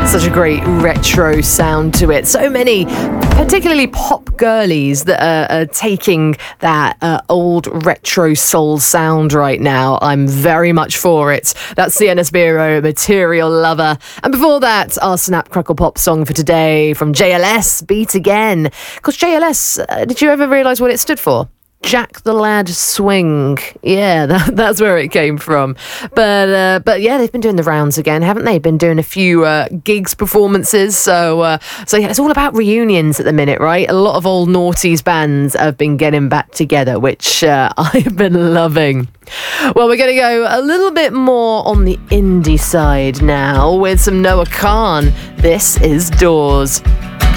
Such a great retro sound to it. So many, particularly pop girlies, that are taking that old retro soul sound right now. I'm very much for it. That's Sienna Spiro, Material Lover. And before that, our Snap Crackle Pop song for today from JLS, Beat Again. Because JLS, did you ever realise what it stood for? Jack the Lad Swing. Yeah, that's where it came from. But yeah, they've been doing the rounds again, haven't they? Been doing a few gigs, performances. So yeah, it's all about reunions at the minute, right? A lot of old noughties bands have been getting back together, which I've been loving. Well, we're going to go a little bit more on the indie side now with some Noah Kahan. This is Doors.